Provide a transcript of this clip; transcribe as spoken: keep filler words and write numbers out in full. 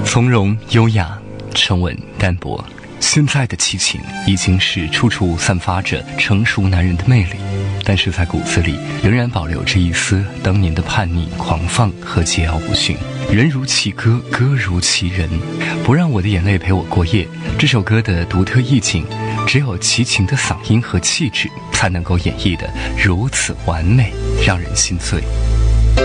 从容优雅，沉稳淡泊。现在的齐秦已经是处处散发着成熟男人的魅力，但是在骨子里仍然保留着一丝当年的叛逆、狂放和桀骜不驯。人如其歌，歌如其人，不让我的眼泪陪我过夜。这首歌的独特意境，只有齐秦的嗓音和气质才能够演绎得如此完美，让人心醉。